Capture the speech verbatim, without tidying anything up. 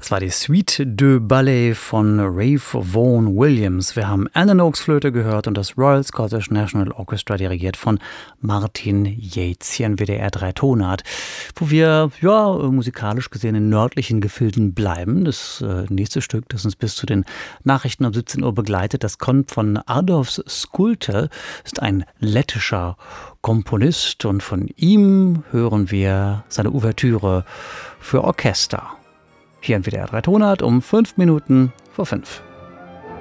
Das war die Suite de Ballet von Ralph Vaughan Williams. Wir haben Alan Oaks Flöte gehört und das Royal Scottish National Orchestra dirigiert von Martin Yates hier in W D R drei Tonart, wo wir ja musikalisch gesehen in nördlichen Gefilden bleiben. Das äh, nächste Stück, das uns bis zu den Nachrichten um siebzehn Uhr begleitet, das kommt von Adolfs Skulte, ist ein lettischer Komponist und von ihm hören wir seine Ouvertüre für Orchester. Hier in W D R drei Tonart um fünf Minuten vor fünf.